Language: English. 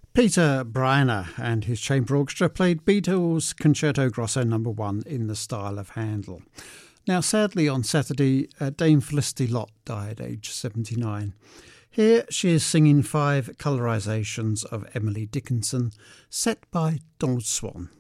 Peter Briner and his chamber orchestra played Beethoven's Concerto Grosso No. 1 in the style of Handel. Now, sadly, on Saturday, Dame Felicity Lott died, aged 79. Here she is singing 5 colorisations of Emily Dickinson, set by Donald Swann.